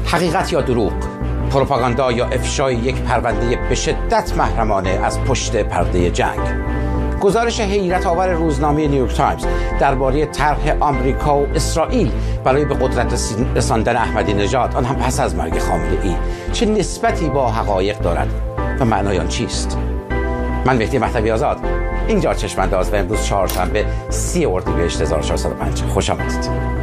حقیقت یا دروغ، پروپاگاندا یا افشای یک پرونده به شدت محرمانه از پشت پرده جنگ. گزارش حیرت آور روزنامه نیویورک تایمز درباره طرح آمریکا و اسرائیل برای به قدرت رساندن احمدی نژاد، آن هم پس از مرگ خامنه‌ای، چه نسبتی با حقایق دارد و معنای آن چیست؟ من مهدی مهدوی آزاد، اینجا چشم‌انداز، و امروز چهارشنبه 30 اردیبهشت 1450. خوش آمدید.